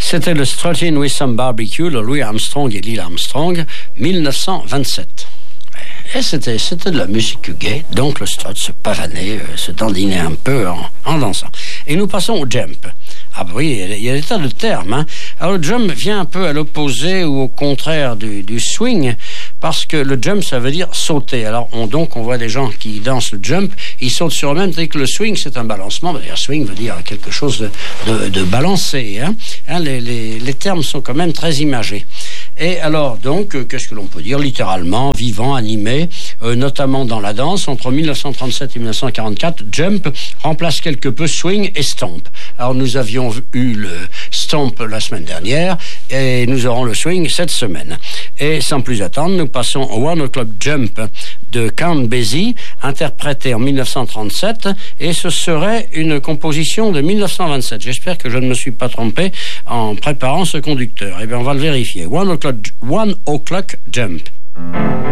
C'était le Strutting with Some Barbecue, le Louis Armstrong et Neil Armstrong, 1927. Et c'était de la musique gay, donc le strut se pavanait, se dandinait un peu en dansant. Et nous passons au jump. Ah oui, il y a des tas de termes. Hein. Alors le jump vient un peu à l'opposé ou au contraire du swing, parce que le jump, ça veut dire sauter. Alors on voit des gens qui dansent le jump, ils sautent sur eux-mêmes, tandis que le swing, c'est un balancement. D'ailleurs, swing veut dire quelque chose de balancé. Hein. Les termes sont quand même très imagés. Et alors, donc, qu'est-ce que l'on peut dire? Littéralement, vivant, animé, notamment dans la danse, entre 1937 et 1944, jump remplace quelque peu swing et stomp. Alors, nous avions eu le stomp la semaine dernière, et nous aurons le swing cette semaine. Et sans plus attendre, nous passons au One O'Clock Jump de Count Basie, interprété en 1937, et ce serait une composition de 1927. J'espère que je ne me suis pas trompé en préparant ce conducteur. Eh bien, on va le vérifier. One O'Clock Jump.